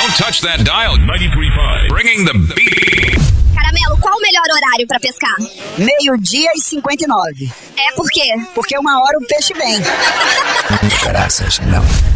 Don't touch that dial. 93.5. Bringing the beat. Caramelo, qual o melhor horário pra pescar? 12:59. É por quê? Porque 1 hora o peixe vem. Graças, não.